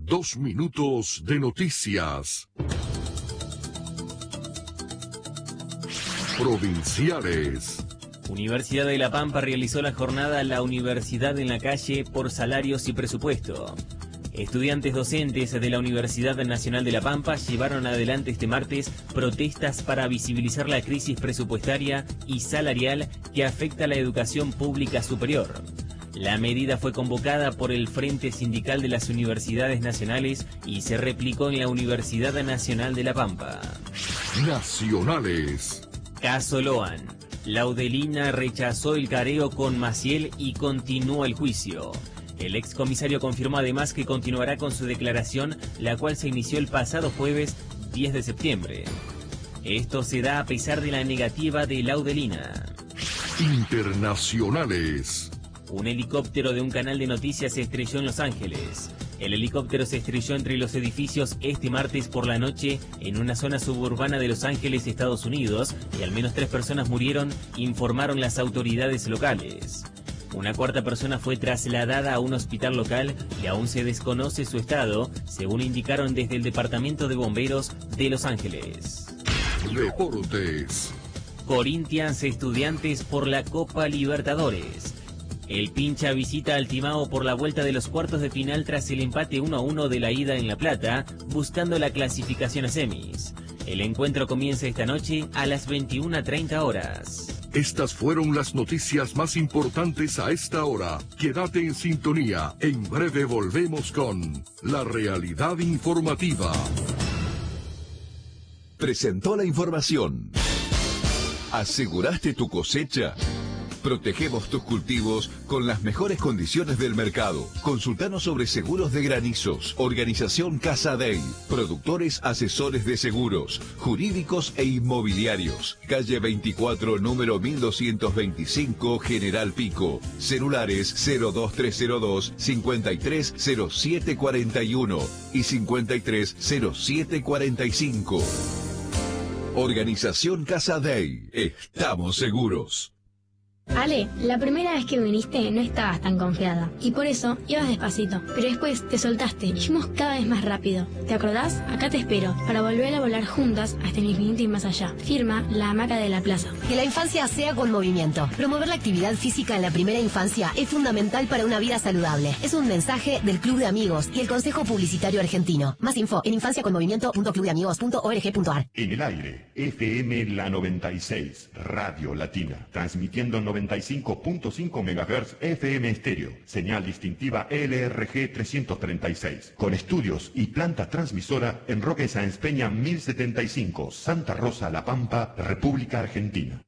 2 minutos de noticias. Provinciales. Universidad de La Pampa realizó la jornada La Universidad en la Calle por salarios y presupuesto. Estudiantes docentes de la Universidad Nacional de La Pampa llevaron adelante este martes protestas para visibilizar la crisis presupuestaria y salarial que afecta a la educación pública superior. La medida fue convocada por el Frente Sindical de las Universidades Nacionales y se replicó en la Universidad Nacional de La Pampa. Nacionales. Caso Loan. Laudelina rechazó el careo con Maciel y continuó el juicio. El excomisario confirmó además que continuará con su declaración, la cual se inició el pasado jueves 10 de septiembre. Esto se da a pesar de la negativa de Laudelina. Internacionales. Un helicóptero de un canal de noticias se estrelló en Los Ángeles. El helicóptero se estrelló entre los edificios este martes por la noche en una zona suburbana de Los Ángeles, Estados Unidos, y al menos 3 personas murieron, informaron las autoridades locales. Una cuarta persona fue trasladada a un hospital local y aún se desconoce su estado, según indicaron desde el Departamento de Bomberos de Los Ángeles. Deportes. Corinthians Estudiantes por la Copa Libertadores. El Pincha visita al Timao por la vuelta de los cuartos de final tras el empate 1-1 de la ida en La Plata, buscando la clasificación a semis. El encuentro comienza esta noche a las 21:30 horas. Estas fueron las noticias más importantes a esta hora. Quédate en sintonía. En breve volvemos con La Realidad Informativa. Presentó la información. ¿Aseguraste tu cosecha? Protegemos tus cultivos con las mejores condiciones del mercado. Consultanos sobre seguros de granizos. Organización Casa Day. Productores asesores de seguros, jurídicos e inmobiliarios. Calle 24, número 1225, General Pico. Celulares 02302 530741 y 530745. Organización Casa Day. Estamos seguros. Ale, la primera vez que viniste no estabas tan confiada y por eso ibas despacito, pero después te soltaste y fuimos cada vez más rápido. ¿Te acordás? Acá te espero para volver a volar juntas hasta el infinito y más allá. Firma La Hamaca de la Plaza. Que la infancia sea con movimiento. Promover la actividad física en la primera infancia es fundamental para una vida saludable. Es un mensaje del Club de Amigos y el Consejo Publicitario Argentino. Más info en infanciaconmovimiento.clubdeamigos.org.ar. En el aire, FM La 96, Radio Latina, transmitiendo 95.5 MHz FM estéreo, señal distintiva LRG 336, con estudios y planta transmisora en Roque Sáenz Peña 1075, Santa Rosa, La Pampa, República Argentina.